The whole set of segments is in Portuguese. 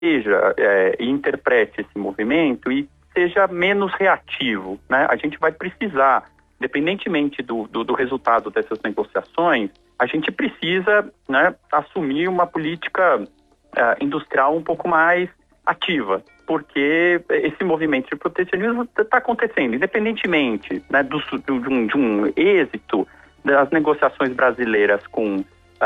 veja e interprete esse movimento e seja menos reativo, né? A gente vai precisar, independentemente do resultado dessas negociações, a gente precisa, né, assumir uma política industrial um pouco mais ativa, porque esse movimento de protecionismo está acontecendo, independentemente, né, de um êxito das negociações brasileiras com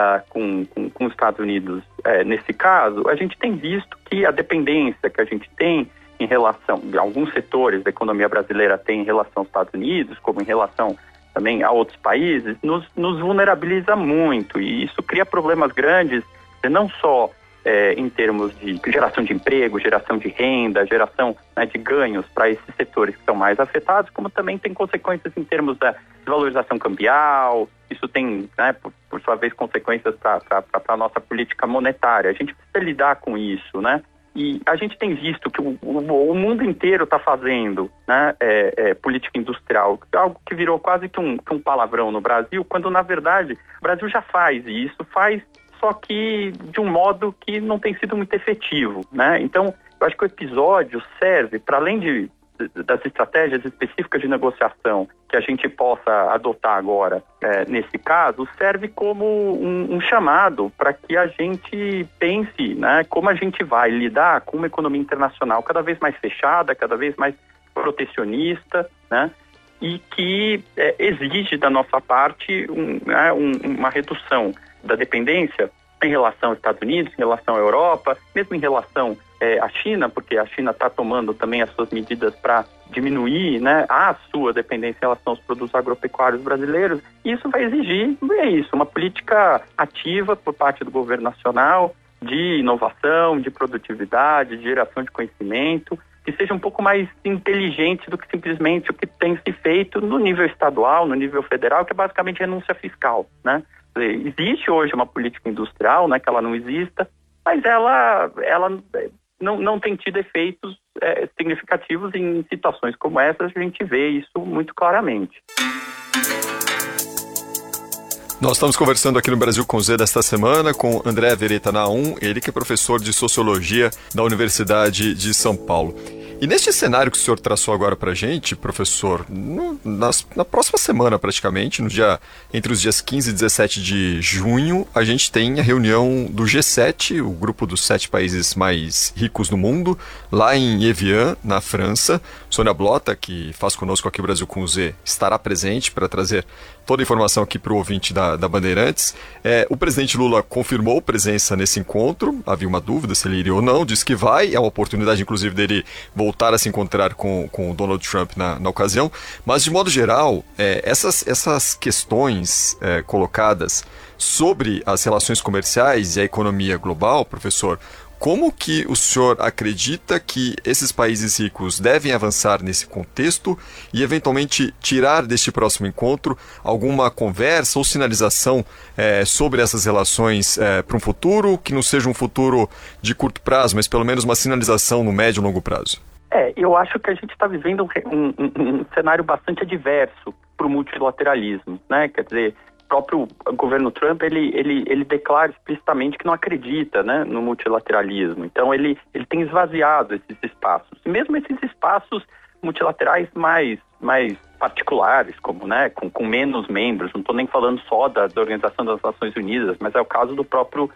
os Estados Unidos. Nesse caso, a gente tem visto que a dependência que a gente tem em relação, alguns setores da economia brasileira tem em relação aos Estados Unidos, como em relação também a outros países, nos vulnerabiliza muito, e isso cria problemas grandes, não só em termos de geração de emprego, geração de renda, geração, né, de ganhos para esses setores que são mais afetados, como também tem consequências em termos da desvalorização cambial. Isso tem, né, por sua vez, consequências para a nossa política monetária. A gente precisa lidar com isso, né? E a gente tem visto que o mundo inteiro está fazendo, né, política industrial, algo que virou quase que um palavrão no Brasil, quando, na verdade, o Brasil já faz isso, só que de um modo que não tem sido muito efetivo, né? Então, eu acho que o episódio serve, para além das estratégias específicas de negociação que a gente possa adotar agora, nesse caso, serve como um chamado para que a gente pense, né, como a gente vai lidar com uma economia internacional cada vez mais fechada, cada vez mais protecionista, né, e que exige da nossa parte uma redução da dependência em relação aos Estados Unidos, em relação à Europa, mesmo em relação à China, porque a China está tomando também as suas medidas para diminuir, né, a sua dependência em relação aos produtos agropecuários brasileiros. E isso vai exigir, uma política ativa por parte do governo nacional, de inovação, de produtividade, de geração de conhecimento, que seja um pouco mais inteligente do que simplesmente o que tem se feito no nível estadual, no nível federal, que é basicamente renúncia fiscal, né? Existe hoje uma política industrial, né, que ela não exista, mas ela não tem tido efeitos significativos em situações como essa. A gente vê isso muito claramente. Nós estamos conversando aqui no Brasil com Z desta semana com André Vereta Naum, ele que é professor de Sociologia da Universidade de São Paulo. E neste cenário que o senhor traçou agora para a gente, professor, na próxima semana praticamente, entre os dias 15 e 17 de junho, a gente tem a reunião do G7, o grupo dos 7 países mais ricos do mundo, lá em Evian, na França. Sônia Blota, que faz conosco aqui o Brasil com Z, estará presente para trazer toda a informação aqui para o ouvinte da Bandeirantes. O presidente Lula confirmou presença nesse encontro, havia uma dúvida se ele iria ou não, disse que vai, é uma oportunidade inclusive dele voltar a se encontrar com o Donald Trump na ocasião, mas de modo geral, essas questões colocadas sobre as relações comerciais e a economia global, professor, como que o senhor acredita que esses países ricos devem avançar nesse contexto e, eventualmente, tirar deste próximo encontro alguma conversa ou sinalização sobre essas relações para um futuro, que não seja um futuro de curto prazo, mas pelo menos uma sinalização no médio e longo prazo? Eu acho que a gente está vivendo um cenário bastante adverso para o multilateralismo, né? Quer dizer, o próprio governo Trump, ele declara explicitamente que não acredita, né, no multilateralismo. Então, ele tem esvaziado esses espaços. E mesmo esses espaços multilaterais mais particulares, como, né, com menos membros, não estou nem falando só da Organização das Nações Unidas, mas é o caso do próprio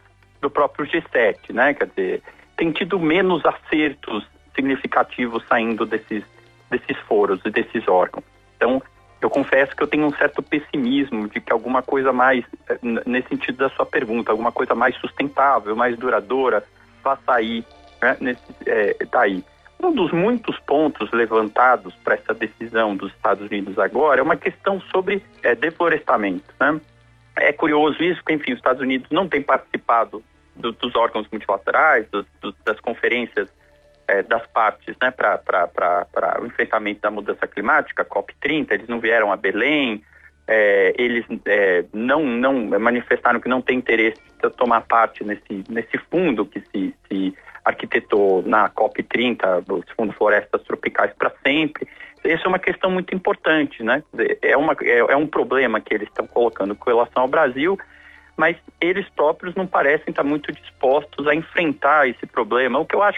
G7, né? Quer dizer, tem tido menos acertos significativos saindo desses foros e desses órgãos. Então, eu confesso que eu tenho um certo pessimismo de que alguma coisa mais, nesse sentido da sua pergunta, alguma coisa mais sustentável, mais duradoura, vá sair, né, daí. Um dos muitos pontos levantados para essa decisão dos Estados Unidos agora é uma questão sobre deflorestamento, né? É curioso isso, porque, enfim, os Estados Unidos não têm participado dos órgãos multilaterais, das conferências das partes, né, para o enfrentamento da mudança climática, COP30, eles não vieram a Belém, eles não manifestaram que não têm interesse de tomar parte nesse fundo que se arquitetou na COP30, o Fundo Florestas Tropicais para Sempre. Essa é uma questão muito importante, né? É um problema que eles estão colocando com relação ao Brasil, mas eles próprios não parecem estar muito dispostos a enfrentar esse problema, o que eu acho